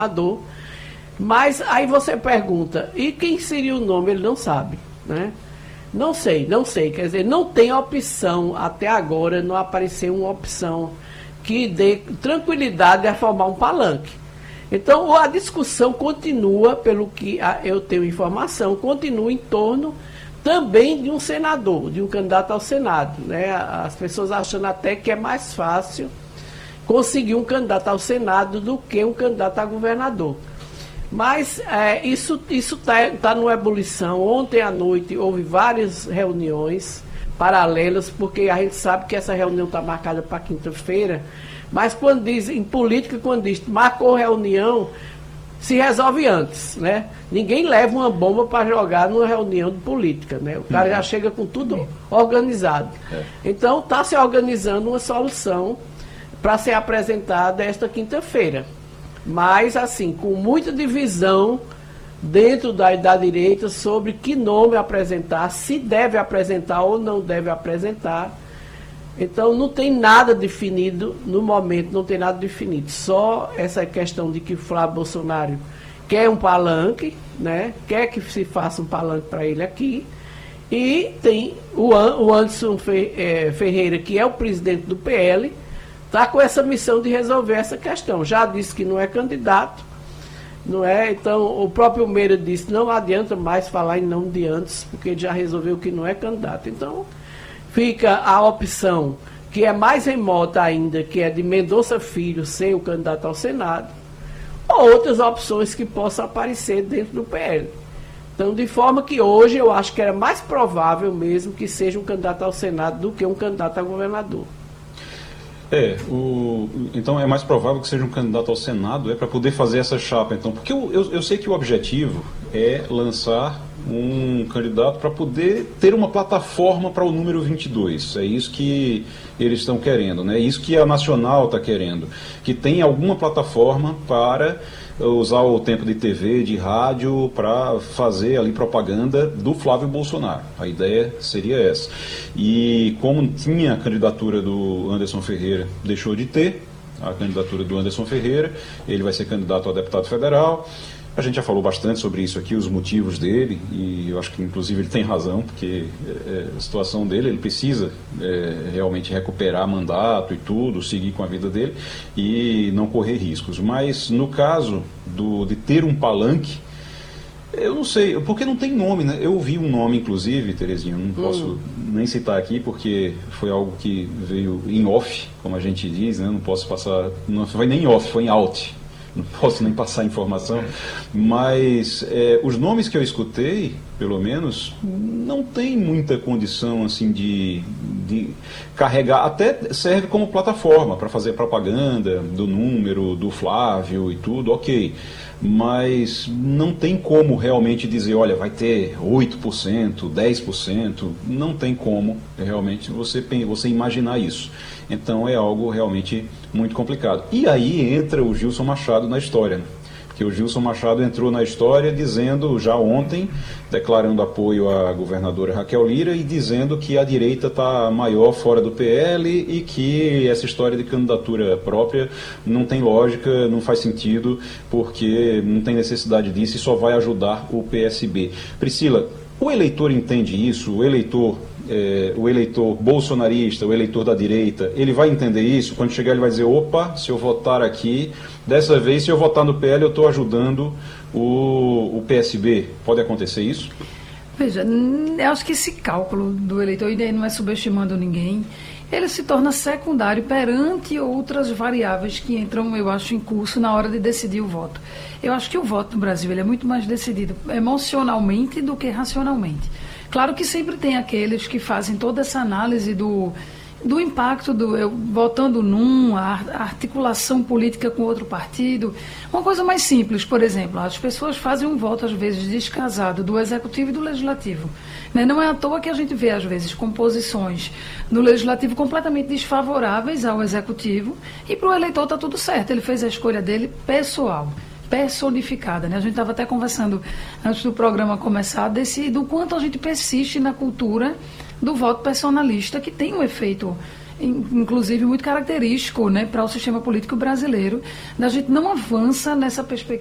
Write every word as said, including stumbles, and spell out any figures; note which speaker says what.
Speaker 1: governador. Mas aí você pergunta, e quem seria o nome? Ele não sabe, né? Não sei, não sei. Quer dizer, não tem opção, até agora não apareceu uma opção que dê tranquilidade a formar um palanque. Então, a discussão continua, pelo que eu tenho informação, continua em torno também de um senador, de um candidato ao Senado, né? As pessoas achando até que é mais fácil conseguir um candidato ao Senado do que um candidato a governador. Mas é, isso está tá numa ebulição. Ontem à noite houve várias reuniões paralelas, porque a gente sabe que essa reunião está marcada para quinta-feira, mas quando diz, em política, quando diz marcou reunião, se resolve antes, né? Ninguém leva uma bomba para jogar numa reunião de política, né? O cara já chega com tudo organizado. Então está se organizando uma solução para ser apresentada esta quinta-feira. Mas, assim, com muita divisão dentro da, da direita sobre que nome apresentar, se deve apresentar ou não deve apresentar. Então, não tem nada definido, no momento, não tem nada definido. Só essa questão de que o Flávio Bolsonaro quer um palanque, né? Quer que se faça um palanque para ele aqui. E tem o, o Anderson Ferreira, que é o presidente do P L, está com essa missão de resolver essa questão. Já disse que não é candidato, não é? Então, o próprio Meira disse, não adianta mais falar em nome de antes, porque ele já resolveu que não é candidato. Então, fica a opção, que é mais remota ainda, que é de Mendonça Filho ser o candidato ao Senado, ou outras opções que possam aparecer dentro do P L. Então, de forma que hoje eu acho que era mais provável mesmo que seja um candidato ao Senado do que um candidato a governador.
Speaker 2: É, o, então é mais provável que seja um candidato ao Senado, é para poder fazer essa chapa, então, porque eu, eu, eu sei que o objetivo é lançar um candidato para poder ter uma plataforma para o número vinte e dois, é isso que eles estão querendo, né? É isso que a Nacional está querendo, que tenha alguma plataforma para usar o tempo de T V, de rádio, para fazer ali propaganda do Flávio Bolsonaro. A ideia seria essa. E como tinha a candidatura do Anderson Ferreira, deixou de ter a candidatura do Anderson Ferreira, ele vai ser candidato a deputado federal. A gente já falou bastante sobre isso aqui, os motivos dele, e eu acho que inclusive ele tem razão, porque é, a situação dele, ele precisa é, realmente recuperar mandato e tudo, seguir com a vida dele e não correr riscos. Mas no caso do, de ter um palanque, eu não sei, porque não tem nome, né? Eu ouvi um nome, inclusive, Terezinha, não posso hum. nem citar aqui, porque foi algo que veio em off, como a gente diz, né? Não posso passar, não foi nem off, foi em out. Não posso nem passar informação, mas é, os nomes que eu escutei, pelo menos, não tem muita condição assim de, de carregar, até serve como plataforma para fazer propaganda do número, do Flávio e tudo, ok, mas não tem como realmente dizer, olha, vai ter oito por cento, dez por cento, não tem como realmente você, você imaginar isso. Então é algo realmente muito complicado. E aí entra o Gilson Machado na história, né? Porque o Gilson Machado entrou na história dizendo, já ontem, declarando apoio à governadora Raquel Lira e dizendo que a direita está maior fora do P L e que essa história de candidatura própria não tem lógica, não faz sentido, porque não tem necessidade disso e só vai ajudar o P S B. Priscila, o eleitor entende isso? O eleitor... É, o eleitor bolsonarista, o eleitor da direita, ele vai entender isso? Quando chegar ele vai dizer, opa, se eu votar aqui, dessa vez se eu votar no P L eu estou ajudando o, o P S B. Pode acontecer isso?
Speaker 3: Veja, eu acho que esse cálculo do eleitor, e não é subestimando ninguém, ele se torna secundário perante outras variáveis que entram, eu acho, em curso na hora de decidir o voto. Eu acho que o voto no Brasil ele é muito mais decidido emocionalmente do que racionalmente. Claro que sempre tem aqueles que fazem toda essa análise do, do impacto, do eu, votando num, a articulação política com outro partido. Uma coisa mais simples, por exemplo, as pessoas fazem um voto, às vezes, descasado do Executivo e do Legislativo. Né? Não é à toa que a gente vê, às vezes, composições no Legislativo completamente desfavoráveis ao Executivo e para o eleitor está tudo certo, ele fez a escolha dele pessoal. Personificada, né? A gente estava até conversando antes do programa começar desse, do quanto a gente persiste na cultura do voto personalista, que tem um efeito in- inclusive muito característico, né, para o sistema político brasileiro. A gente não avança nessa perspectiva